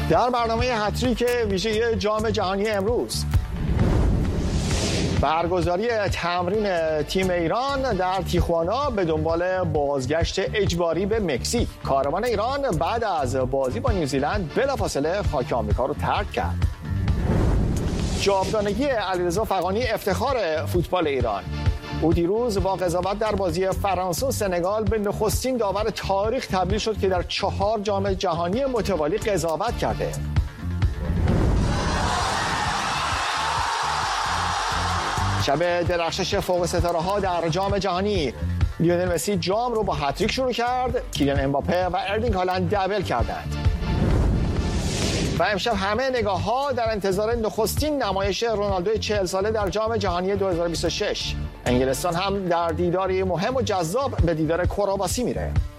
در برنامه هتریک ویژه جام جهانی امروز، برگزاری تمرین تیم ایران در تیخوانا به دنبال بازگشت اجباری به مکزیک. کاروان ایران بعد از بازی با نیوزیلند بلافاصله خاک آمریکا رو ترک کرد. جاودانگی علیرضا فغانی افتخار فوتبال ایران. او دیروز با قضاوت در بازی فرانسه و سنگال به نخستین داور تاریخ تبدیل شد که در 4 جام جهانی متوالی قضاوت کرده. شب درخشش فوق ستاره ها در جام جهانی. لیونل مسی جام رو با هتریک شروع کرد. کیلیان امباپه و اردینگ هالند دبل کردند. و امشب همه نگاه ها در انتظار نخستین نمایش رونالدو 40 ساله در جام جهانی 2026. انگلستان هم در دیداری مهم و جذاب به دیدار کرواسی میره.